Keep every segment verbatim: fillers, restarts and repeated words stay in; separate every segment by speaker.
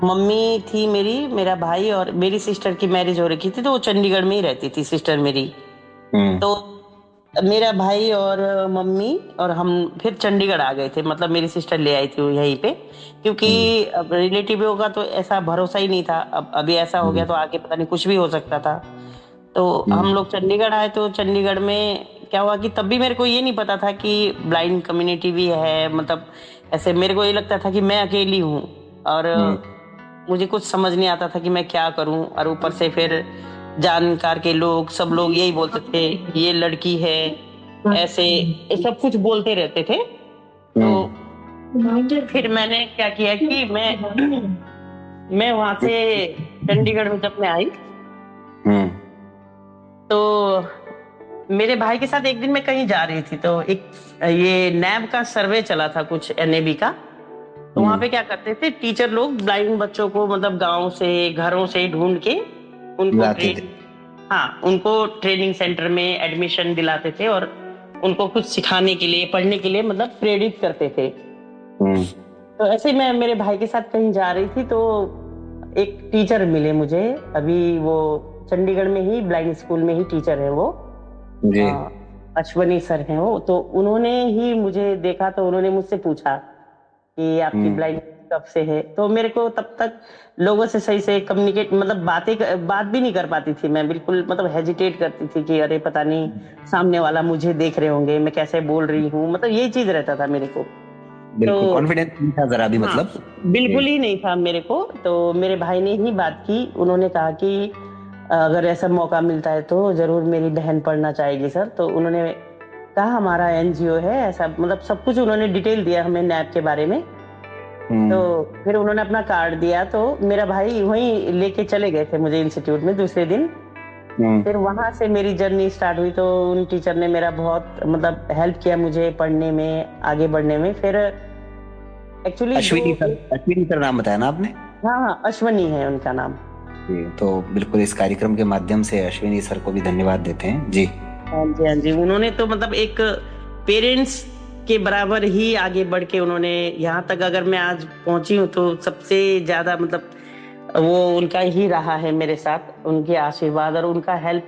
Speaker 1: Mummy थी मेरी, मेरा भाई और मेरी सिस्टर की मैरिज हो रखी थी, तो वो चंडीगढ़ में ही रहती थी सिस्टर मेरी।
Speaker 2: हम्म।
Speaker 1: तो मेरा भाई और मम्मी और हम फिर चंडीगढ़ आ गए थे, मतलब मेरी सिस्टर ले आई थी वो यहीं पे। क्योंकि
Speaker 2: हम्म।
Speaker 1: अब रिलेटिव का तो ऐसा भरोसा ही नहीं था, अब अभी ऐसा हो गया
Speaker 2: हम्म।
Speaker 1: तो आगे पता नहीं कुछ भी हो सकता था। तो हम
Speaker 2: हम्म।
Speaker 1: लोग चंडीगढ़ आए, तो चंडीगढ़ में क्या हुआ कि तब भी मेरे को ये नहीं पता था कि ब्लाइंड कम्युनिटी भी है, मतलब ऐसे मेरे को ये लगता था कि मैं अकेली हूँ। और
Speaker 2: हम्म।
Speaker 1: मुझे कुछ समझ नहीं आता था कि मैं क्या करूं। और ऊपर से फिर जानकार के लोग, सब लोग यही बोलते थे ये लड़की है, ऐसे ये सब कुछ बोलते रहते थे। तो
Speaker 2: हम्म।
Speaker 1: फिर मैंने क्या किया कि मैं मैं वहां से चंडीगढ़ में जब मैं आई,
Speaker 2: हम्म।
Speaker 1: तो मेरे भाई के साथ एक दिन मैं कहीं जा रही थी, तो एक ये नैब का सर्वे चला था कुछ, एनएबी का। तो वहां
Speaker 2: हम्म।
Speaker 1: पे क्या करते थे टीचर लोग, ब्लाइंड बच्चों को मतलब गांव से घरों से ढूंढ के उनको
Speaker 2: लाते थे।
Speaker 1: ट्रेन हाँ उनको ट्रेनिंग सेंटर में एडमिशन दिलाते थे, और उनको कुछ सिखाने के लिए, पढ़ने के लिए मतलब प्रेरित करते थे।
Speaker 2: हम्म।
Speaker 1: तो ऐसे ही मैं मेरे भाई के साथ कहीं जा रही थी, तो एक टीचर मिले मुझे। अभी वो चंडीगढ़ में ही ब्लाइंड स्कूल में ही टीचर है वो।
Speaker 2: जी।
Speaker 1: अ, अश्वनी सर हैं वो। तो उन्होंने ही मुझे देखा, तो उन्होंने मुझसे पूछा कि आपकी
Speaker 2: हम्म।
Speaker 1: ब्लाइंड कब से है। तो मेरे को तब तक लोगों से सही से कम्युनिकेट, मतलब बातें बात भी नहीं कर पाती थी मैं, बिल्कुल मतलब हेजिटेट करती थी कि अरे पता नहीं सामने वाला मुझे देख रहे होंगे, मैं कैसे बोल रही हूँ, मतलब ये चीज रहता था मेरे को। तो
Speaker 2: बिल्कुल कॉन्फिडेंस नहीं था जरा भी,
Speaker 1: हाँ,
Speaker 2: मतलब। जी।
Speaker 1: बिल्कुल ही नहीं था मेरे को। तो मेरे भाई ने ही बात की, उन्होंने कहा कि अगर ऐसा मौका मिलता है तो जरूर मेरी बहन पढ़ना चाहेगी सर। तो उन्होंने कहा हमारा एनजीओ है ऐसा, मतलब सब कुछ उन्होंने डिटेल दिया हमें नैब के बारे में। तो
Speaker 2: हम्म।
Speaker 1: फिर उन्होंने अपना कार्ड दिया, तो मेरा भाई वहीं लेके चले गए थे मुझे इंस्टीट्यूट में दूसरे दिन।
Speaker 2: हम्म।
Speaker 1: फिर वहां से मेरी जर्नी स्टार्ट हुई। तो उन टीचर ने मेरा बहुत मतलब हेल्प किया मुझे पढ़ने में, आगे बढ़ने में। फिर एक्चुअली जो
Speaker 2: अश्विनी सर,
Speaker 1: एक
Speaker 2: अश्विनी सर नाम बताया ना आपने?
Speaker 1: हाँ हाँ, अश्वनी है उनका नाम।
Speaker 2: जी, तो बिल्कुल इस कार्यक्रम के माध्यम से अश्विनी सर को भी धन्यवाद देते हैं जी।
Speaker 1: हाँ जी हाँ जी, उन्होंने तो मतलब एक पेरेंट्स के बराबर ही आगे बढ़ के उन्होंने यहाँ तक, अगर मैं आज पहुंची हूँ तो सबसे ज्यादा मतलब वो उनका ही रहा है मेरे साथ, उनके आशीर्वाद और उनका हेल्प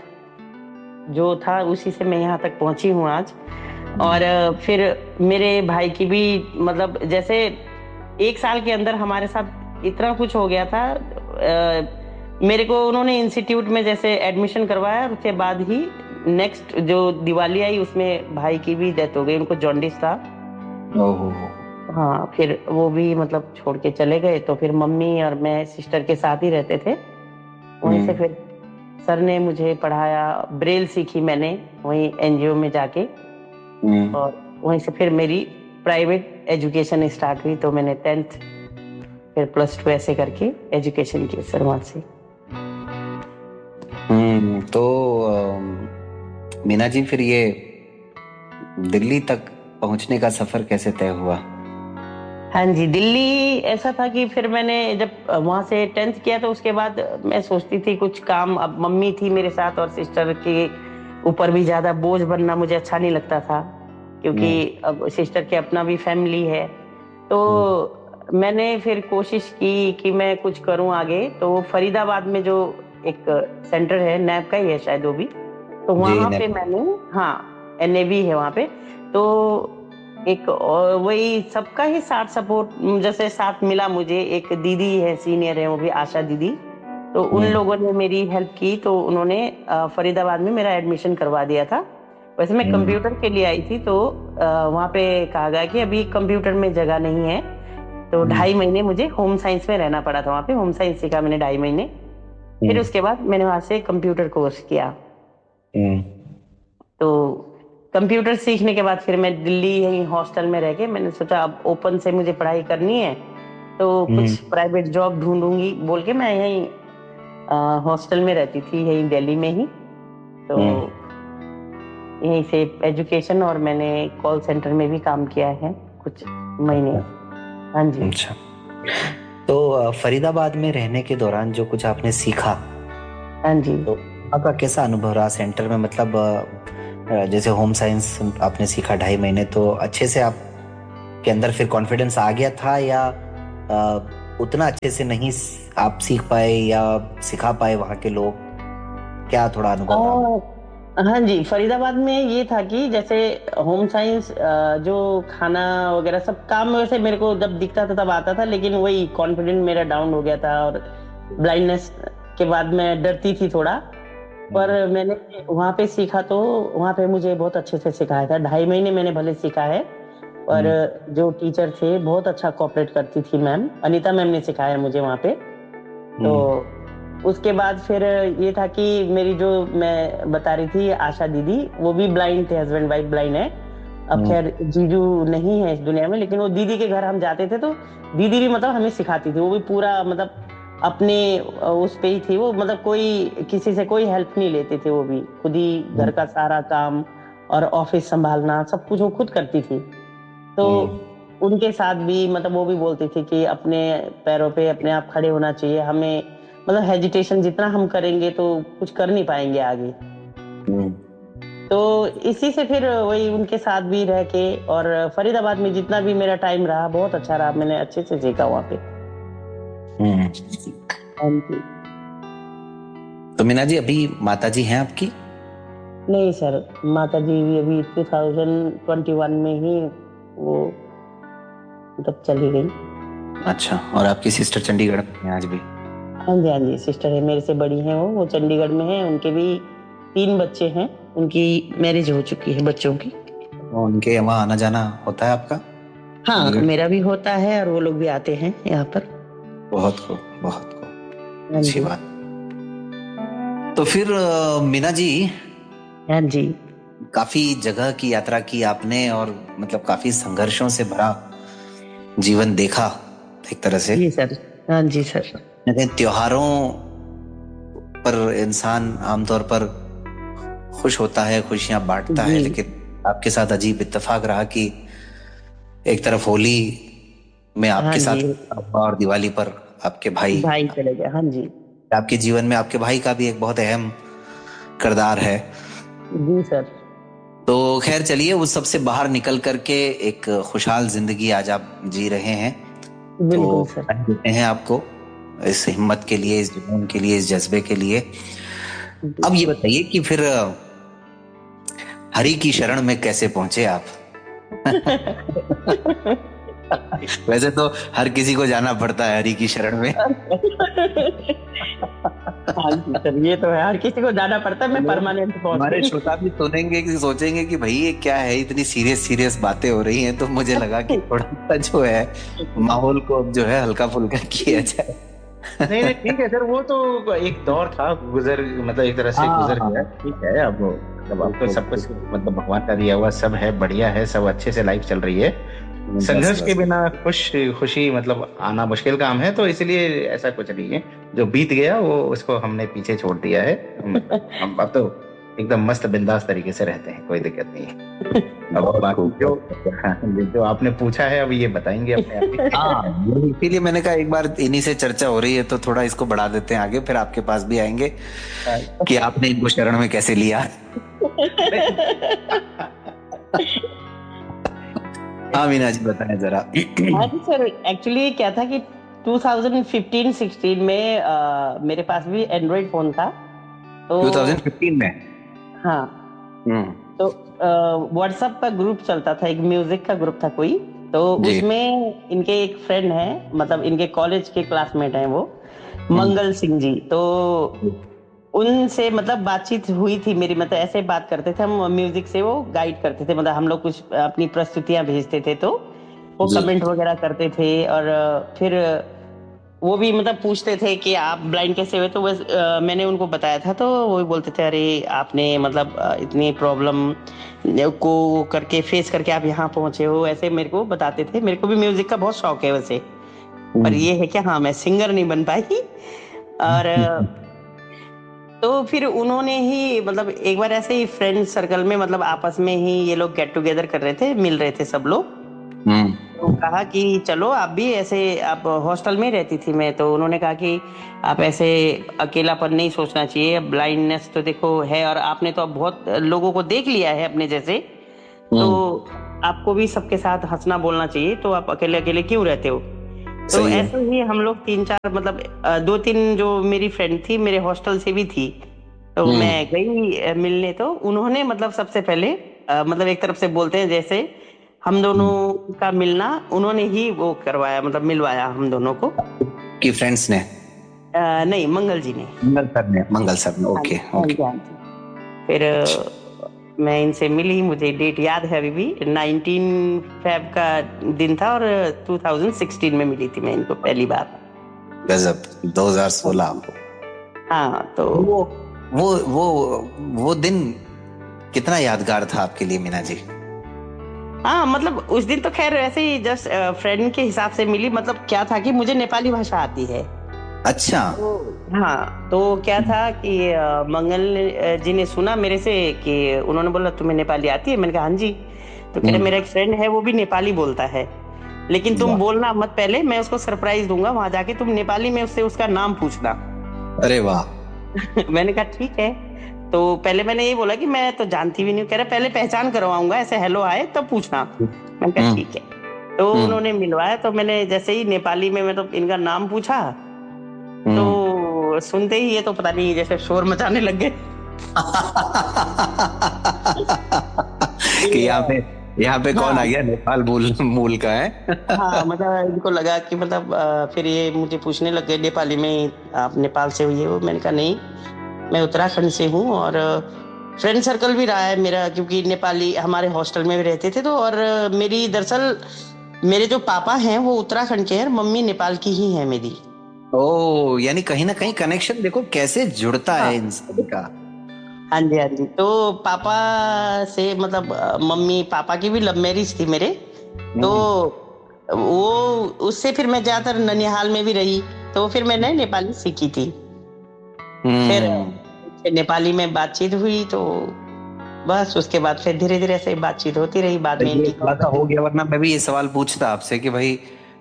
Speaker 1: जो था, उसी से मैं यहाँ तक पहुंची हूँ आज। और
Speaker 2: हम्म।
Speaker 1: अ, फिर मेरे भाई की भी, मतलब जैसे एक साल के अंदर हमारे साथ इतना कुछ हो गया था। अ, मेरे को उन्होंने इंस्टीट्यूट में जैसे एडमिशन करवाया, उसके बाद ही नेक्स्ट जो दिवाली आई उसमें भाई की भी डेथ हो गई, उनको जॉन्डिस था।
Speaker 2: ओहो।
Speaker 1: हाँ, फिर वो भी मतलब छोड़ के चले गए। तो फिर मम्मी और मैं सिस्टर के साथ ही रहते थे वहीं से।
Speaker 2: हम्म।
Speaker 1: फिर सर ने मुझे पढ़ाया, ब्रेल सीखी मैंने वहीं एनजीओ में जाके।
Speaker 2: हम्म।
Speaker 1: और वहीं से फिर मेरी प्राइवेट एजुकेशन स्टार्ट हुई। तो मैंने टेंथ, फिर प्लस टू ऐसे करके एजुकेशन की सर वहां से।
Speaker 2: हम्म। तो अम, मीना जी, फिर ये दिल्ली तक पहुंचने का सफर कैसे तय हुआ?
Speaker 1: हाँ जी, दिल्ली ऐसा था कि फिर मैंने जब वहां से टेंथ किया, तो उसके बाद मैं सोचती थी कुछ काम, अब मम्मी थी मेरे साथ और सिस्टर के ऊपर भी ज्यादा बोझ बनना मुझे अच्छा नहीं लगता था, क्योंकि
Speaker 2: हम्म।
Speaker 1: अब सिस्टर के अपना भी फैमिली है। तो
Speaker 2: हम्म।
Speaker 1: मैंने फिर कोशिश की कि मैं कुछ करूं आगे। तो फरीदाबाद में जो एक सेंटर है, नैब का ही है शायद वो भी, तो
Speaker 2: जी
Speaker 1: वहां
Speaker 2: ने।
Speaker 1: पे मैंने, हाँ एनएबी है वहां पे। तो एक और वही सबका ही साथ सपोर्ट जैसे साथ मिला मुझे। एक दीदी है, सीनियर है वो भी, आशा दीदी। तो उन
Speaker 2: हम्म।
Speaker 1: लोगों ने मेरी हेल्प की, तो उन्होंने अ, फरीदाबाद में मेरा एडमिशन करवा दिया था। वैसे मैं
Speaker 2: हम्म।
Speaker 1: कंप्यूटर के लिए आई थी, तो वहां पे कहा गया कि अभी कंप्यूटर में जगह नहीं है। तो
Speaker 2: हम्म।
Speaker 1: ढाई महीने मुझे होम साइंस में रहना पड़ा था, वहां पे होम साइंस सीखा मैंने ढाई महीने। फिर
Speaker 2: हम्म।
Speaker 1: उसके बाद मैंने वहां से कंप्यूटर कोर्स किया।
Speaker 2: हम्म।
Speaker 1: तो कंप्यूटर सीखने के बाद फिर मैं दिल्ली यहीं हॉस्टल में रह के मैंने सोचा अब ओपन से मुझे पढ़ाई करनी है, तो
Speaker 2: हम्म।
Speaker 1: कुछ प्राइवेट जॉब ढूंढूंगी बोल के मैं यहीं हॉस्टल में रहती थी, यहीं दिल्ली में ही। तो
Speaker 2: हम्म।
Speaker 1: यहीं से एजुकेशन, और मैंने कॉल सेंटर में भी काम किया है कुछ महीने। हाँ जी।
Speaker 2: अच्छा। तो अ, फरीदाबाद में रहने के दौरान जो कुछ आपने सीखा,
Speaker 1: हाँ जी।
Speaker 2: तो वहाँ का कैसा अनुभव रहा सेंटर में? मतलब अ, अ, जैसे होम साइंस आपने सीखा ढाई महीने, तो अच्छे से आपके अंदर फिर कॉन्फिडेंस आ गया था, या अ, उतना अच्छे से नहीं आप सीख पाए या सिखा पाए वहाँ के लोग, क्या थोड़ा अनुभव रहा?
Speaker 1: और हाँ जी, फरीदाबाद में ये था कि जैसे होम साइंस जो खाना वगैरह सब काम वैसे मेरे को जब दिखता था तब आता था, लेकिन वही कॉन्फिडेंस मेरा डाउन हो गया था और ब्लाइंडनेस के बाद मैं डरती थी थोड़ा। पर मैंने वहाँ पे सीखा तो वहाँ पे मुझे बहुत अच्छे से सिखाया था। ढाई महीने मैंने भले सीखा है, पर जो टीचर थे बहुत अच्छा कोऑपरेट करती थी मैम, अनीता मैम ने सिखाया मुझे वहाँ पे। तो उसके बाद फिर ये था कि मेरी जो मैं बता रही थी आशा दीदी, वो भी ब्लाइंड थे, हस्बैंड वाइफ ब्लाइंड है। अब खैर जीजू नहीं है इस दुनिया में, लेकिन वो दीदी के घर हम जाते थे तो दीदी भी मतलब हमें सिखाती थी। वो भी पूरा मतलब अपने उस पे ही थी वो, मतलब कोई किसी से कोई हेल्प नहीं लेते थे, वो भी खुद ही घर का सारा काम और ऑफिस संभालना सब कुछ वो खुद करती थी। तो उनके साथ भी मतलब वो भी बोलती थी कि अपने पैरों पे अपने आप खड़े होना चाहिए हमें, मतलब हेजिटेशन जितना हम करेंगे तो कुछ कर नहीं पाएंगे आगे। तो इसी से फिर वही उनके साथ भी रह के, और फरीदाबाद में जितना भी मेरा टाइम रहा बहुत अच्छा रहा, मैंने अच्छे से सीखा वहाँ पे।
Speaker 2: तो मीना जी अभी माता जी हैं आपकी?
Speaker 1: नहीं सर, माता जी भी अभी दो हज़ार इक्कीस में ही वो मतलब चली गई।
Speaker 2: अच्छा, और आपकी सिस्टर चंडीगढ़ में है आज भी?
Speaker 1: हाँ जी हाँ जी, सिस्टर है मेरे से बड़ी हैं, वो वो चंडीगढ़ में है। उनके भी तीन बच्चे हैं, उनकी मैरिज हो चुकी है बच्चों की।
Speaker 2: तो उनके वहाँ आना जाना होता है आपका?
Speaker 1: हाँ, मेरा भी होता है और वो लोग भी आते हैं यहाँ पर।
Speaker 2: बहुत खूब, बहुत खूब, अच्छी बात। तो फिर मीना जी,
Speaker 1: हाँ जी,
Speaker 2: काफी जगह की यात्रा की आपने और मतलब काफी संघर्षों से भरा जीवन देखा एक तरह से।
Speaker 1: जी सर। हाँ जी सर।
Speaker 2: त्योहारों पर इंसान आमतौर पर खुश होता है, खुशियां बांटता है, लेकिन आपके साथ अजीब इत्तेफाक रहा कि एक तरफ होली में आपके हाँ साथ और दिवाली पर आपके भाई
Speaker 1: भाई चले गए। हाँ जी,
Speaker 2: आपके जीवन में आपके भाई का भी एक बहुत अहम किरदार है। जी
Speaker 1: सर।
Speaker 2: तो खैर चलिए, उस सब से बाहर निकल करके एक खुशहाल जिंदगी आज आप जी रहे हैं।
Speaker 1: बिल्कुल सर।
Speaker 2: देते हैं आपको इस हिम्मत के लिए, इस जुनून के लिए, इस जज्बे के लिए। अब ये बताइए कि फिर हरि की शरण में कैसे पहुंचे आप? वैसे तो हर किसी को जाना पड़ता है हरि की शरण में।
Speaker 1: हाँ जी सर, ये तो है, हर किसी को जाना पड़ता है। मैं परमानेंट पहुंच गई।
Speaker 2: हमारे श्रोता भी सुनेंगे कि सोचेंगे कि भाई ये क्या है, इतनी सीरियस सीरियस बातें हो रही हैं, तो मुझे लगा कि थोड़ा सा जो है माहौल को जो है हल्का फुल्का किया जाए।
Speaker 3: नहीं नहीं ठीक है सर, वो तो एक दौर था, गुजर मतलब एक तरह से गुजर गया, ठीक है। अब मतलब अब तो सब कुछ मतलब भगवान का दिया हुआ सब है, बढ़िया है, सब अच्छे से लाइफ चल रही है। संघर्ष के बिना खुश खुशी मतलब आना मुश्किल काम है, तो इसलिए ऐसा कुछ नहीं है। जो बीत गया वो उसको हमने पीछे छोड़ दिया है। हम अब तो एकदम मस्त बिंदास तरीके से रहते हैं, कोई दिक्कत नहीं है। अब बाकी जो जो आपने पूछा है अब ये बताएंगे अपने आप।
Speaker 2: इसीलिए मैंने कहा एक बार इन्हीं से चर्चा हो रही है तो थोड़ा इसको बढ़ा देते हैं आगे, फिर आपके पास भी आएंगे कि आपने इनको शरण में कैसे लिया। हाँ मीना जी बताएं जरा।
Speaker 1: हाँ जी सर, एक्चुअली क्या था कि दो हज़ार पंद्रह सोलह में आ, मेरे पास भी एंड्रॉइड फोन था। तो
Speaker 2: दो हज़ार पंद्रह में?
Speaker 1: हाँ, तो व्हाट्सएप का ग्रुप चलता था, एक म्यूजिक का ग्रुप था कोई, तो उसमें इनके एक फ्रेंड है, मतलब इनके कॉलेज के क्लासमेट हैं वो, मंगल सिंह जी। तो उनसे मतलब बातचीत हुई थी मेरी, मतलब ऐसे बात करते थे हम, म्यूजिक से वो गाइड करते थे, मतलब हम लोग कुछ अपनी प्रस्तुतियां भेजते थे तो वो कमेंट वगैरह करते थे। और फिर वो भी मतलब पूछते थे कि आप ब्लाइंड कैसे हुए, तो बस मैंने उनको बताया था, तो वो बोलते थे अरे आपने मतलब इतनी प्रॉब्लम को करके फेस करके आप यहाँ पहुंचे हो, ऐसे मेरे को बताते थे। मेरे को भी म्यूजिक का बहुत शौक है वैसे, पर ये है कि हाँ मैं सिंगर नहीं बन पाई। और तो फिर उन्होंने ही मतलब एक बार ऐसे ही फ्रेंड सर्कल में मतलब आपस में ही ये लोग गेट टुगेदर कर रहे थे, मिल रहे थे सब लोग। तो कहा कि चलो आप भी ऐसे, आप हॉस्टल में रहती थी मैं, तो उन्होंने कहा कि आप ऐसे अकेलापन नहीं सोचना चाहिए, ब्लाइंडनेस तो देखो है और आपने तो अब बहुत लोगों को देख लिया है अपने जैसे, तो आपको भी सबके साथ हंसना बोलना चाहिए, तो आप अकेले अकेले क्यों रहते हो। तो ऐसे ही हम लोग तीन चार मतलब अ, दो तीन जो मेरी फ्रेंड थी मेरे हॉस्टल से भी थी, तो मैं गई अ, मिलने, तो उन्होंने मतलब सबसे पहले अ, मतलब एक तरफ से बोलते हैं जैसे हम दोनों का मिलना उन्होंने ही वो करवाया, मतलब मिलवाया हम दोनों को।
Speaker 2: कि फ्रेंड्स ने?
Speaker 1: अ, नहीं, मंगल जी ने।
Speaker 2: मंगल सर ने मंगल सर ने
Speaker 1: हाँ
Speaker 2: ओके
Speaker 1: जी, हाँ
Speaker 2: ओके।
Speaker 1: जी, हाँ जी। फिर अ, मैं इनसे मिली, मुझे डेट याद है अभी भी, नाइनटीन फेब का दिन था और टू थाउजेंड सिक्सटीन में मिली थी मैं इनको पहली बार।
Speaker 2: गजब, दो हज़ार सोलह।
Speaker 1: हाँ, तो
Speaker 2: वो वो वो वो दिन कितना यादगार था आपके लिए मीना जी?
Speaker 1: हाँ, मतलब उस दिन तो खैर ऐसे ही जस्ट फ्रेंड के हिसाब से मिली। मतलब क्या था कि मुझे नेपाली भाषा आती है।
Speaker 2: अच्छा।
Speaker 1: तो हाँ, तो क्या था कि अ, मंगल ने- अ, जी ने सुना मेरे से कि उन्होंने बोला तुम्हें नेपाली आती है? मैंने कहा हाँ जी। तो कह रहे मेरा एक फ्रेंड है वो भी नेपाली बोलता है, लेकिन तुम
Speaker 2: वाह।
Speaker 1: बोलना मत, पहले मैं उसको सरप्राइज दूंगा, वहां जाके तुम नेपाली में उससे उसका नाम पूछना।
Speaker 2: अरे वाह।
Speaker 1: मैंने कहा ठीक है। तो पहले मैंने यही बोला कि मैं तो जानती भी नहीं हूँ। कह रहे पहले पहचान करवाऊंगा, ऐसे हेलो आए तब पूछना। मैंने कहा
Speaker 2: हम्म
Speaker 1: ठीक है। तो
Speaker 2: हम्म
Speaker 1: उन्होंने मिलवाया, तो मैंने जैसे ही नेपाली में मतलब इनका नाम पूछा,
Speaker 2: हम्म।
Speaker 1: तो सुनते ही ये तो पता नहीं जैसे शोर मचाने लग गए
Speaker 2: कि यहाँ पे यहाँ पे कौन आ
Speaker 1: हाँ
Speaker 2: गया, नेपाल मूल मूल का है।
Speaker 1: हाँ, मतलब इनको लगा कि मतलब अ, फिर ये मुझे पूछने लग गए नेपाली में, आप नेपाल से हुई हो? मैंने कहा नहीं, मैं उत्तराखंड से हूँ। और फ्रेंड सर्कल भी रहा है मेरा, क्योंकि नेपाली हमारे हॉस्टल में भी रहते थे। तो और अ, मेरी दरअसल मेरे जो पापा हैं वो उत्तराखंड के हैं और मम्मी नेपाल की ही है मेरी।
Speaker 2: ओ, यानी कहीं ना कहीं कनेक्शन देखो कैसे जुड़ता है
Speaker 1: हाँ
Speaker 2: इंसान का।
Speaker 1: हाँ जी, हाँ जी। तो पापा से मतलब अ, मम्मी पापा की भी लव मैरिज थी मेरे। तो
Speaker 2: हम्म
Speaker 1: वो उससे फिर मैं ज्यादातर ननिहाल में भी रही, तो फिर मैंने नेपाली सीखी थी। फिर
Speaker 2: हम्म।
Speaker 1: फिर नेपाली में बातचीत हुई, तो बस उसके बाद फिर धीरे धीरे ऐसे बातचीत होती रही, बाद
Speaker 2: तो
Speaker 1: में
Speaker 2: ये
Speaker 1: इनकी
Speaker 2: थोड़ा सा हो
Speaker 1: कंपनी।
Speaker 2: गया, वरना मैं भी ये सवाल पूछता आपसे कि भाई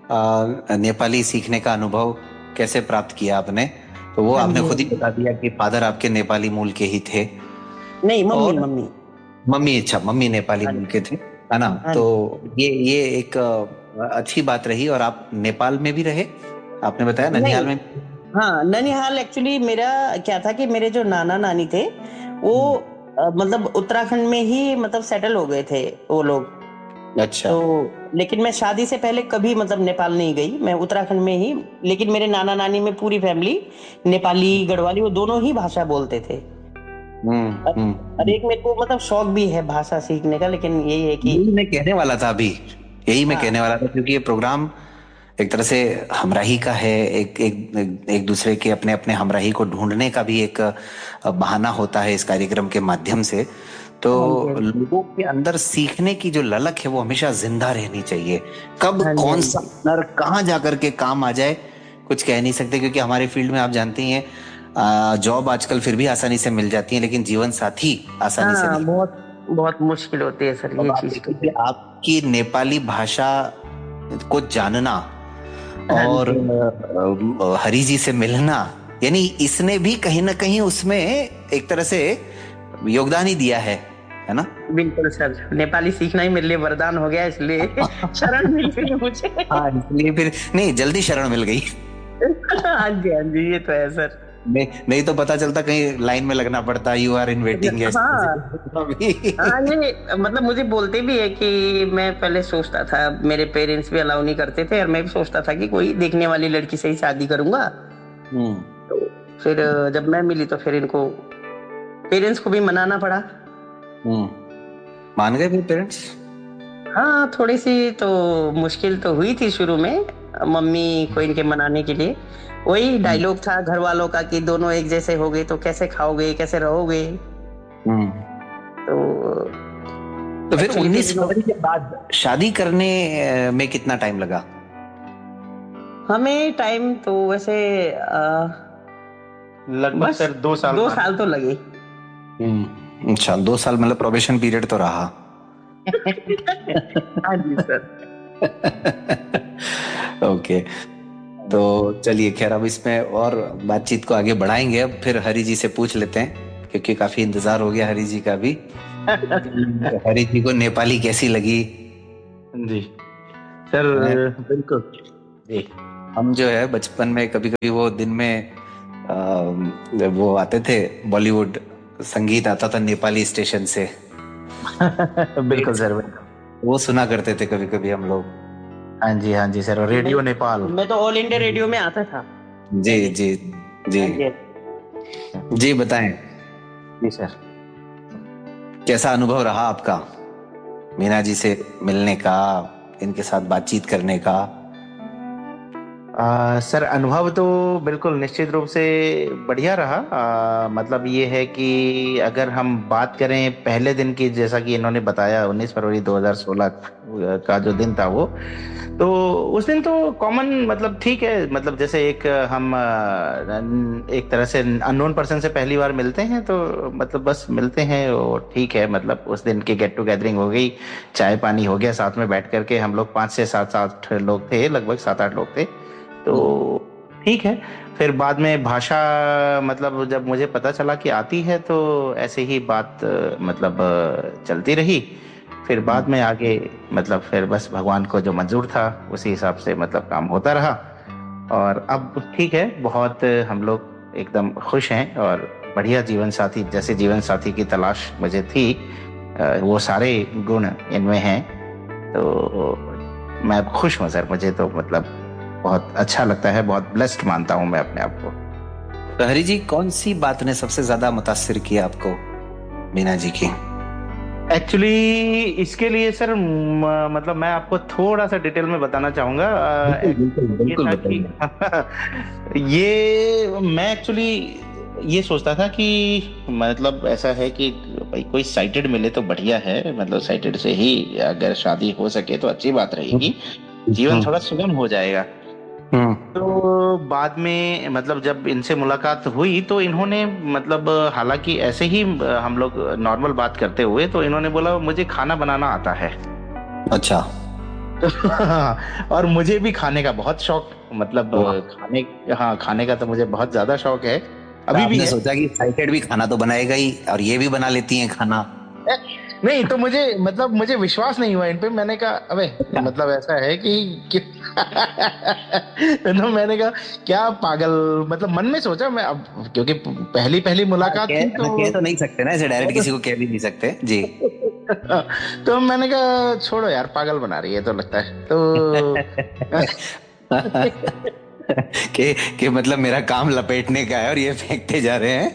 Speaker 2: आ, नेपाली सीखने का अनुभव कैसे प्राप्त किया आपने। तो वो
Speaker 1: हाँ
Speaker 2: आपने
Speaker 1: जी, हाँ
Speaker 2: खुद ही
Speaker 1: जी।
Speaker 2: बता दिया कि फादर आपके नेपाली मूल के ही थे।
Speaker 1: नहीं, मम्मी
Speaker 2: और
Speaker 1: मम्मी।
Speaker 2: मम्मी, अच्छा मम्मी नेपाली
Speaker 1: हाँ
Speaker 2: मूल
Speaker 1: जी,
Speaker 2: के थे, है ना?
Speaker 1: हाँ
Speaker 2: तो
Speaker 1: जी।
Speaker 2: ये ये एक अ, अच्छी बात रही। और आप नेपाल में भी रहे, आपने बताया ननिहाल
Speaker 1: नहीं,
Speaker 2: में।
Speaker 1: हाँ, ननिहाल एक्चुअली मेरा क्या था कि मेरे जो नाना नानी थे वो अ, मतलब उत्तराखंड में ही मतलब सेटल हो गए थे वो लोग।
Speaker 2: अच्छा।
Speaker 1: तो लेकिन मैं शादी से पहले कभी मतलब नेपाल नहीं गई, मैं उत्तराखंड में ही। लेकिन मेरे नाना नानी में पूरी फैमिली नेपाली गढ़वाली वो दोनों ही भाषा बोलते थे।
Speaker 2: हम्म
Speaker 1: और
Speaker 2: हम्म
Speaker 1: और
Speaker 2: हम्म।
Speaker 1: एक मेरे को मतलब शौक भी है भाषा सीखने का, लेकिन यही है कि
Speaker 2: यही मैं कहने वाला था अभी, यही मैं
Speaker 1: हाँ
Speaker 2: कहने वाला था, क्योंकि ये प्रोग्राम एक तरह से हमराही का है। एक एक एक, एक दूसरे के अपने अपने हमराही को ढूंढने का भी एक अ, बहाना होता है इस कार्यक्रम के माध्यम से। तो
Speaker 1: हाँ जी, हाँ जी,
Speaker 2: लोगों के अंदर सीखने की जो ललक है वो हमेशा जिंदा रहनी चाहिए। कब
Speaker 1: हाँ जी, हाँ
Speaker 2: कौन सा
Speaker 1: जी।
Speaker 2: हुनर कहाँ जाकर के काम आ जाए कुछ कह नहीं सकते, क्योंकि हमारे फील्ड में आप जानती हैं अ, जॉब आजकल फिर भी आसानी से मिल जाती है, लेकिन जीवन साथी आसानी से
Speaker 1: हाँ,
Speaker 2: नहीं।
Speaker 1: बहुत बहुत मुश्किल होती है सर,
Speaker 2: अब
Speaker 1: ये
Speaker 2: आप
Speaker 1: चीज तो
Speaker 2: देखिए कि
Speaker 1: है।
Speaker 2: आपकी नेपाली भाषा को जानना
Speaker 1: हाँ
Speaker 2: और
Speaker 1: जी,
Speaker 2: अ, अ, हरि जी से मिलना, यानी इसने भी कहीं ना कहीं उसमें एक तरह से योगदान ही दिया है है ना?
Speaker 1: बिल्कुल सर, नेपाली सीखना ही मेरे लिए वरदान हो गया, इसलिए शरण मिल गई मुझे।
Speaker 2: हाँ, इसलिए फिर नहीं, जल्दी शरण मिल गई।
Speaker 1: हाँ जी, हाँ जी, ये तो है सर।
Speaker 2: नहीं नहीं तो पता चलता कहीं लाइन में लगना पड़ता, यू आर इन वेटिंग
Speaker 1: हाँ
Speaker 2: अभी।
Speaker 1: हाँ, ये मतलब मुझे बोलते भी है कि मैं पहले सोचता था, मेरे पेरेंट्स भी अलाउ नहीं करते थे, और मैं भी सोचता था कि कोई देखने वाली लड़की से ही शादी करूंगा।
Speaker 2: हम्म
Speaker 1: तो फिर जब मैं मिली तो फिर इनको पेरेंट्स को भी मनाना पड़ा।
Speaker 2: हम्म। मान गए फिर पेरेंट्स?
Speaker 1: हाँ, थोड़ी सी तो मुश्किल तो हुई थी शुरू में, मम्मी को इनके मनाने के लिए। वही डायलॉग था घर वालों का कि दोनों एक जैसे हो गए तो कैसे खाओगे, कैसे रहोगे।
Speaker 2: हम्म।
Speaker 1: तो
Speaker 2: तो फिर
Speaker 1: एक्चुअली फिर
Speaker 2: उन्नीस
Speaker 1: इन्हों-
Speaker 2: फरवरी के बाद शादी करने अ, में कितना टाइम लगा?
Speaker 1: हमें टाइम तो वैसे आ,
Speaker 3: लगभग
Speaker 1: बस
Speaker 3: सर दो साल
Speaker 1: दो
Speaker 3: मान
Speaker 1: साल तो लगे।
Speaker 2: हम्म। अच्छा, दो साल मतलब प्रोबेशन पीरियड तो रहा।
Speaker 1: हाँ जी सर।
Speaker 2: ओके। तो चलिए, खैर अब इसमें और बातचीत को आगे बढ़ाएंगे। अब फिर हरि जी से पूछ लेते हैं, क्योंकि काफी इंतजार हो गया हरि जी का भी। हरि जी को नेपाली कैसी लगी?
Speaker 3: जी सर,
Speaker 2: हैं?
Speaker 3: बिल्कुल जी।
Speaker 2: हम जो है बचपन में कभी कभी वो दिन में आ, वो आते थे बॉलीवुड संगीत आता था नेपाली स्टेशन से।
Speaker 3: बिल्कुल सर, बिल्कुल।
Speaker 2: वो सुना करते थे कभी कभी हम लोग।
Speaker 3: हाँ जी, हाँ जी सर, रेडियो नेपाल।
Speaker 1: मैं तो ऑल इंडिया रेडियो में आता था।
Speaker 2: जी जी जी जी, बताएं।
Speaker 3: जी सर,
Speaker 2: कैसा अनुभव रहा आपका मीना जी से मिलने का, इनके साथ बातचीत करने का?
Speaker 3: आ, सर अनुभव तो बिल्कुल निश्चित रूप से बढ़िया रहा। आ, मतलब ये है कि अगर हम बात करें पहले दिन की, जैसा कि इन्होंने बताया उन्नीस फरवरी दो हज़ार सोलह का जो दिन था वो, तो उस दिन तो कॉमन मतलब ठीक है, मतलब जैसे एक हम आ, एक तरह से अननोन पर्सन से पहली बार मिलते हैं तो मतलब बस मिलते हैं और ठीक है, मतलब उस दिन की गेट टू गैदरिंग हो गई, चाय पानी हो गया, साथ में बैठ करके हम लोग पाँच से सात आठ लोग थे, लगभग सात आठ लोग थे, तो ठीक है। फिर बाद में भाषा, मतलब जब मुझे पता चला कि आती है तो ऐसे ही बात मतलब चलती रही। फिर बाद में आगे मतलब फिर बस भगवान को जो मंजूर था उसी हिसाब से मतलब काम होता रहा। और अब ठीक है, बहुत हम लोग एकदम खुश हैं और बढ़िया जीवन साथी, जैसे जीवन साथी की तलाश मुझे थी वो सारे गुण इनमें हैं, तो मैं खुश हूँ सर। मुझे तो मतलब बहुत अच्छा लगता है, बहुत ब्लेस्ड मानता हूँ मैं अपने आप को।
Speaker 2: तो हरी जी, कौन सी बात ने सबसे ज्यादा मुतासिर किया आपको मीना जी की?
Speaker 3: एक्चुअली इसके लिए सर म, मतलब मैं आपको थोड़ा सा डिटेल में बताना चाहूंगा।
Speaker 2: बिल्कुल बिल्कुल
Speaker 3: ये था कि ये मैं एक्चुअली ये सोचता था कि मतलब ऐसा है कि भाई कोई साइटेड मिले तो बढ़िया है, मतलब साइटेड से ही अगर शादी हो सके तो अच्छी बात रहेगी, जीवन थोड़ा सुगम हो जाएगा। तो बाद में मतलब जब इनसे मुलाकात हुई तो इन्होंने मतलब हालांकि ऐसे ही हम लोग नॉर्मल बात करते हुए तो इन्होंने बोला मुझे खाना बनाना आता है।
Speaker 2: अच्छा।
Speaker 3: और मुझे भी खाने का बहुत शौक, मतलब खाने, हाँ खाने का तो मुझे बहुत ज्यादा शौक है, अभी भी है।
Speaker 2: सोचा कि साइटेड भी खाना तो बनाएगा ही और ये भी बना लेती हैं खाना।
Speaker 3: नहीं तो मुझे मतलब मुझे विश्वास नहीं हुआ इन पे, मैंने कहा अबे मतलब ऐसा है कि, कि तो मैंने कहा क्या पागल, मतलब मन में सोचा मैं, अब क्योंकि पहली पहली मुलाकात थी तो
Speaker 2: कह तो नहीं सकते ना ऐसे डायरेक्ट, किसी को कह भी नहीं सकते जी।
Speaker 3: तो मैंने कहा छोड़ो यार, पागल बना रही है तो लगता है तो
Speaker 2: कि कि मतलब मेरा काम लपेटने का है और ये फेंकते जा रहे हैं।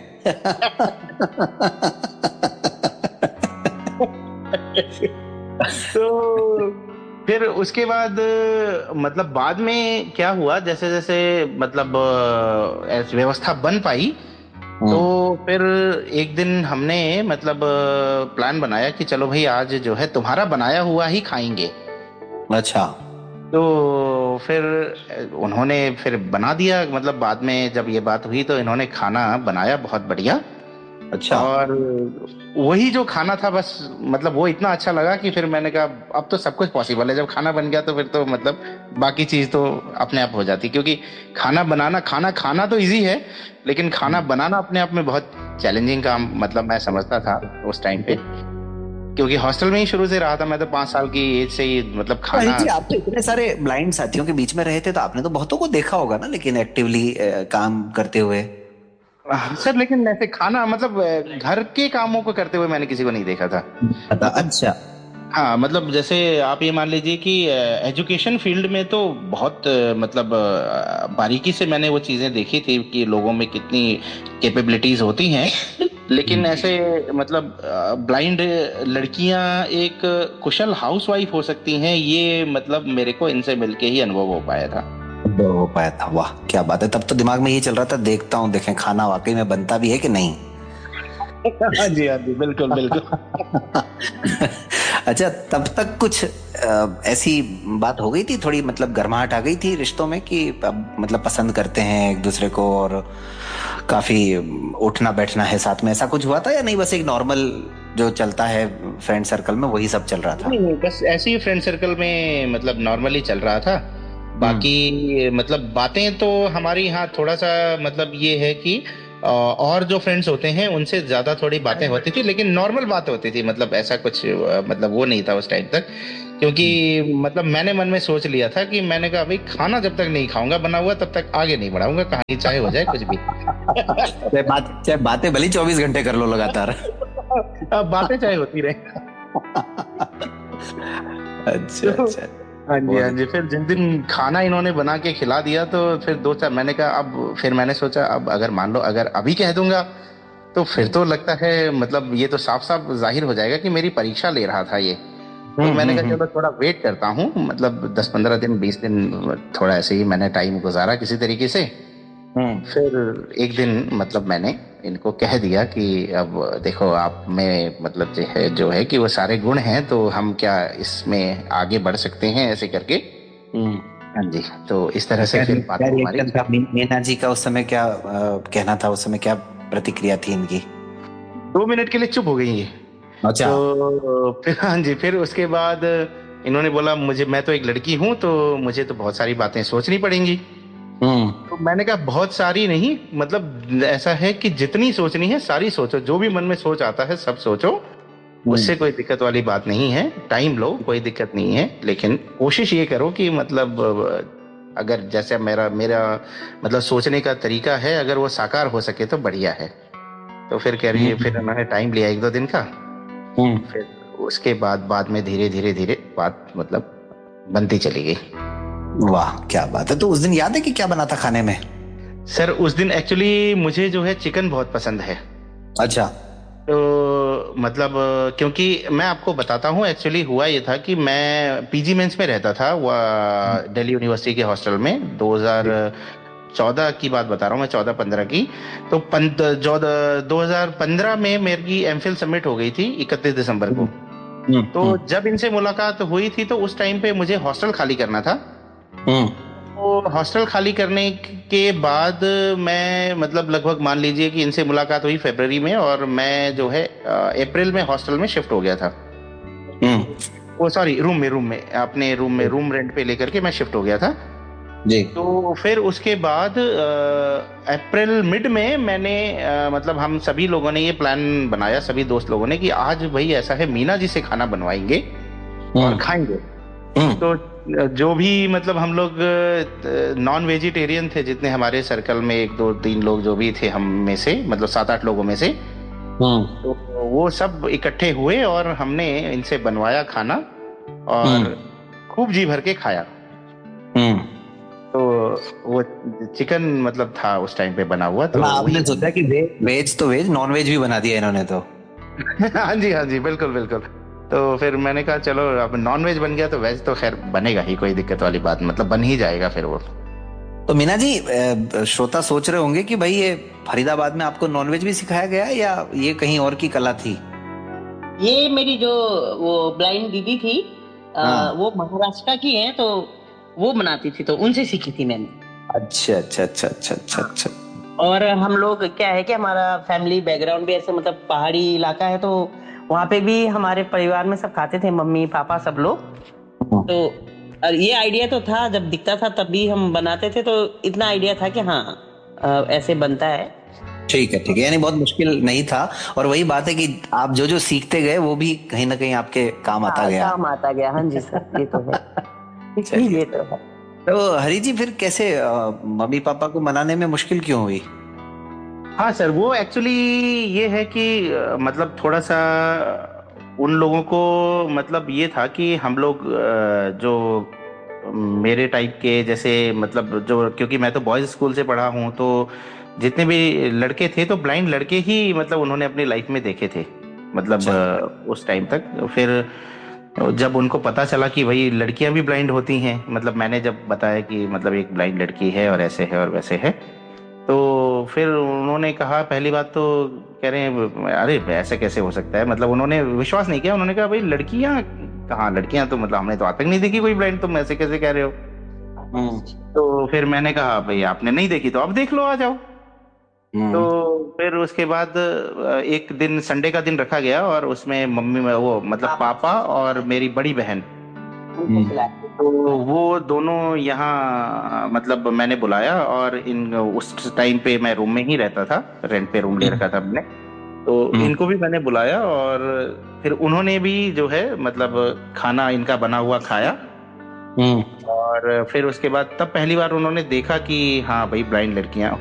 Speaker 3: तो फिर उसके बाद मतलब बाद में क्या हुआ, जैसे जैसे मतलब व्यवस्था बन पाई तो फिर एक दिन हमने मतलब प्लान बनाया कि चलो भाई आज जो है तुम्हारा बनाया हुआ ही खाएंगे।
Speaker 2: अच्छा।
Speaker 3: तो फिर उन्होंने फिर बना दिया, मतलब बाद में जब ये बात हुई तो इन्होंने खाना बनाया बहुत बढ़िया।
Speaker 2: अच्छा।
Speaker 3: और वही जो खाना था बस मतलब वो इतना अच्छा लगा कि फिर मैंने कहा अब तो सब कुछ पॉसिबल है, जब खाना बन गया तो फिर तो मतलब बाकी चीज तो अपने आप हो जाती, क्योंकि खाना बनाना खाना खाना तो इजी है लेकिन खाना बनाना अपने आप में बहुत चैलेंजिंग काम मतलब मैं समझता था उस टाइम पे, क्योंकि हॉस्टल में ही शुरू से रहा था मैं तो, पांच साल की एज से ही मतलब खाना।
Speaker 2: जी, आप तो इतने सारे ब्लाइंड साथियों के बीच में रहे थे तो आपने तो बहुतों को देखा होगा ना, लेकिन एक्टिवली काम करते हुए।
Speaker 3: सर लेकिन ऐसे खाना मतलब घर के कामों को करते हुए मैंने किसी को नहीं देखा था।
Speaker 2: अच्छा।
Speaker 3: हाँ मतलब जैसे आप ये मान लीजिए कि एजुकेशन फील्ड में तो बहुत मतलब बारीकी से मैंने वो चीजें देखी थी कि लोगों में कितनी कैपेबिलिटीज होती हैं, लेकिन ऐसे मतलब ब्लाइंड लड़कियां एक कुशल हाउसवाइफ हो सकती हैं, ये मतलब मेरे को इनसे मिलके ही अनुभव हो पाया था
Speaker 2: हो पाया था वाह क्या बात है। तब तो दिमाग में ये चल रहा था, देखता हूँ देखें खाना वाकई में बनता भी है कि नहीं।
Speaker 3: हाँ जी, हाँ जी, बिल्कुल बिल्कुल।
Speaker 2: अच्छा, तब तक कुछ ऐसी बात हो गई थी, थोड़ी मतलब गर्माहट आ गई थी रिश्तों में कि अब मतलब पसंद करते हैं एक दूसरे को और काफी उठना बैठना है साथ में, ऐसा कुछ हुआ था या नहीं बस एक नॉर्मल जो चलता है फ्रेंड सर्कल में वही सब चल रहा था?
Speaker 3: नहीं, बस ऐसे ही फ्रेंड सर्कल में मतलब नॉर्मली चल रहा था। बाकी मतलब बातें तो हमारी यहाँ थोड़ा सा मतलब ये है कि अ, और जो फ्रेंड्स होते हैं उनसे ज्यादा थोड़ी बातें होती थी, लेकिन नॉर्मल बात होती थी, मतलब ऐसा कुछ अ, मतलब वो नहीं था उस टाइम तक, क्योंकि मतलब मैंने मन में सोच लिया था कि मैंने कहा भाई खाना जब तक नहीं खाऊंगा बना हुआ तब तक आगे नहीं बढ़ाऊंगा, कहानी चाहे हो जाए कुछ भी।
Speaker 2: चाहे बात चाहे बातें भली चौबीस घंटे कर लो लगातार।
Speaker 3: अब बातें चाहे होती रहे।
Speaker 2: अच्छा अच्छा।
Speaker 3: हाँ जी हाँ जी। फिर जिस दिन खाना इन्होंने बना के खिला दिया तो फिर दो चार मैंने कहा, अब फिर मैंने सोचा अब अगर मान लो अगर अभी कह दूंगा तो फिर तो लगता है मतलब ये तो साफ साफ जाहिर हो जाएगा कि मेरी परीक्षा ले रहा था ये। तो मैंने कहा चलो थोड़ा वेट करता हूँ, मतलब दस पंद्रह दिन बीस दिन थोड़ा ऐसे ही मैंने टाइम गुजारा किसी तरीके से। फिर एक दिन मतलब मैंने इनको कह दिया कि अब देखो आप में मतलब जो है जो है कि वो सारे गुण हैं, तो हम क्या इसमें आगे बढ़ सकते हैं ऐसे करके। हाँ जी। तो इस तरह से फिर बात हमारी।
Speaker 2: मीना जी का उस समय क्या आ, कहना था, उस समय क्या प्रतिक्रिया थी इनकी?
Speaker 3: दो मिनट के लिए चुप हो गई ये।
Speaker 2: अच्छा।
Speaker 3: तो फिर हाँ जी, फिर उसके बाद इन्होंने बोला मुझे, मैं तो एक लड़की हूं तो मुझे तो बहुत सारी बातें सोचनी पड़ेंगी। तो मैंने कहा बहुत सारी नहीं, मतलब ऐसा है कि जितनी सोचनी है सारी सोचो, जो भी मन में सोच आता है सब सोचो, उससे कोई दिक्कत वाली बात नहीं है, टाइम लो कोई दिक्कत नहीं है, लेकिन कोशिश ये करो कि मतलब अगर जैसे मेरा मेरा मतलब सोचने का तरीका है अगर वो साकार हो सके तो बढ़िया है। तो फिर कह रही है, फिर उन्होंने टाइम लिया एक दो दिन का। फिर उसके बाद बाद में धीरे धीरे धीरे बात मतलब बनती चली गई।
Speaker 2: वाह क्या बात है। तो उस दिन याद है कि क्या बना था खाने में?
Speaker 3: सर उस दिन एक्चुअली मुझे जो है चिकन बहुत पसंद है।
Speaker 2: अच्छा।
Speaker 3: तो मतलब क्योंकि मैं आपको बताता हूँ, एक्चुअली हुआ ये था कि मैं पीजी मेंस में रहता था दिल्ली यूनिवर्सिटी के हॉस्टल में। दो हज़ार चौदह की बात बता रहा हूँ मैं, चौदह पंद्रह की। तो दो हज़ार पंद्रह में मेरी एमफिल सबमिट हो गई थी इकतीस दिसंबर को। तो जब इनसे मुलाकात हुई थी तो उस टाइम पे मुझे हॉस्टल खाली करना था। तो हॉस्टल खाली करने के बाद मैं मतलब लगभग मान लीजिए कि इनसे मुलाकात हुई फरवरी में, और मैं जो है अप्रैल में हॉस्टल में शिफ्ट हो गया था। वो सॉरी रूम में रूम में अपने रूम में रूम रेंट पे लेकर के मैं शिफ्ट हो गया था जी। तो फिर उसके बाद अप्रैल मिड में मैंने आ, मतलब हम सभी लोगों ने ये प्लान बनाया, सभी दोस्त लोगों ने, कि आज भाई ऐसा है मीना जी से खाना बनवाएंगे और खाएंगे। तो जो भी मतलब हम लोग नॉन वेजिटेरियन थे जितने हमारे सर्कल में, एक दो तीन लोग जो भी थे हम में से, मतलब सात आठ लोगों में से, तो वो सब इकट्ठे हुए और हमने इनसे बनवाया खाना और खूब जी भर के खाया। तो वो चिकन मतलब था उस टाइम पे बना हुआ। तो
Speaker 2: आपने सोचा कि वे, वेज तो वेज, नॉन वेज भी बना दिया इन्होंने तो।
Speaker 3: हाँ जी हाँ जी बिल्कुल बिल्कुल। तो फिर मैंने कहा चलो अब नॉन वेज बन गया तो वेज तो खैर बनेगा ही, कोई दिक्कत वाली बात मतलब बन ही जाएगा फिर वो।
Speaker 2: तो मीना जी श्रोता सोच रहे होंगे कि भाई ये फरीदाबाद में आपको नॉन वेज भी सिखाया गया या ये कहीं और की कला थी?
Speaker 1: ये मेरी जो वो ब्लाइंड दीदी थी आ, वो महाराष्ट्र की है, तो वो बनाती थी तो उनसे सीखी थी मैंने।
Speaker 2: अच्छा अच्छा अच्छा अच्छा अच्छा अच्छा।
Speaker 1: और हम लोग क्या है कि हमारा फैमिली बैकग्राउंड भी ऐसे मतलब पहाड़ी इलाका है, तो वहाँ पे भी हमारे परिवार में सब खाते थे, मम्मी पापा सब लोग। तो और ये आइडिया तो था, जब दिखता था तभी हम बनाते थे, तो इतना आइडिया था कि हाँ ऐसे बनता है।
Speaker 2: ठीक है ठीक है, यानी बहुत मुश्किल नहीं था। और वही बात है कि आप जो जो सीखते गए वो भी कहीं ना कहीं आपके काम आता
Speaker 1: हाँ,
Speaker 2: गया।
Speaker 1: काम आता गया। हाँ जी सर, ये तो है। ये तो है।
Speaker 2: तो हरी जी फिर कैसे मम्मी पापा को मनाने में मुश्किल क्यों हुई?
Speaker 3: हाँ सर, वो एक्चुअली ये है कि मतलब थोड़ा सा उन लोगों को मतलब ये था कि हम लोग जो मेरे टाइप के जैसे मतलब जो, क्योंकि मैं तो बॉयज स्कूल से पढ़ा हूँ, तो जितने भी लड़के थे तो ब्लाइंड लड़के ही मतलब उन्होंने अपनी लाइफ में देखे थे मतलब उस टाइम तक। फिर जब उनको पता चला कि भाई लड़कियां भी ब्लाइंड होती हैं, मतलब मैंने जब बताया कि मतलब एक ब्लाइंड लड़की है और ऐसे है और वैसे है, तो फिर उन्होंने कहा, पहली बात तो कह रहे हैं अरे ऐसे कैसे हो सकता है, मतलब उन्होंने विश्वास नहीं किया। उन्होंने कहा भाई लड़कियां कहाँ, लड़कियां तो मतलब हमने तो आज तक नहीं देखी कोई ब्लाइंड, तुम ऐसे कैसे कह रहे हो। तो फिर मैंने कहा भाई आपने नहीं देखी तो अब देख लो, आ जाओ। तो फिर उसके बाद एक दिन संडे का दिन रखा गया और उसमें मम्मी में वो मतलब पापा और मेरी बड़ी बहन
Speaker 1: उनको खिलाया।
Speaker 3: तो वो दोनों यहाँ मतलब मैंने बुलाया, और इन उस टाइम पे मैं रूम में ही रहता था, रेंट पे रूम ले रखा था मैंने। तो इनको भी मैंने बुलाया, और फिर उन्होंने भी जो है मतलब खाना इनका बना हुआ खाया। और फिर उसके बाद तब पहली बार उन्होंने देखा कि हाँ भाई ब्लाइंड लड़कियां